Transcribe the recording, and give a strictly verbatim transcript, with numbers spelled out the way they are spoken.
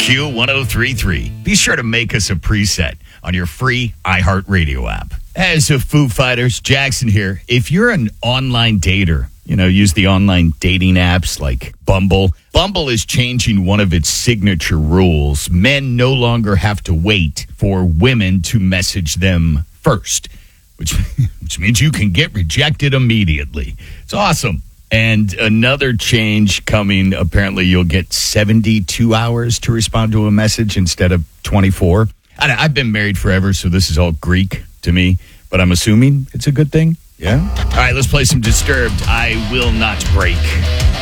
Q one oh three point three. Be sure to make us a preset on your free iHeartRadio app. As a Foo Fighters, Jackson here. If you're an online dater, you know, use the online dating apps like Bumble. Bumble is changing one of its signature rules. Men no longer have to wait for women to message them first, which, which means you can get rejected immediately. It's awesome. And another change coming, apparently you'll get seventy-two hours to respond to a message instead of twenty-four. I, I've been married forever, so this is all Greek to me, but I'm assuming it's a good thing. Yeah? All right, let's play some Disturbed. I Will Not Break.